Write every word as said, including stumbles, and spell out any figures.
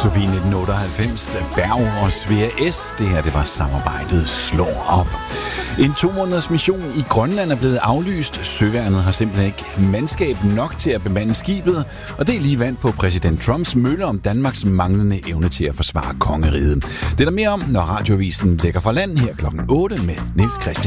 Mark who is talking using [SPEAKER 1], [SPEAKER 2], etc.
[SPEAKER 1] Sophie nitten otteoghalvfems, Berg og Svea S. Det her, det var samarbejdet slår op. En to måneders mission i Grønland er blevet aflyst. Søværnet har simpelthen ikke mandskab nok til at bemande skibet, og det er lige vand på præsident Trumps mølle om Danmarks manglende evne til at forsvare kongeriget. Det er der mere om, når Radioavisen lægger fra land her klokken otte med Niels Christian.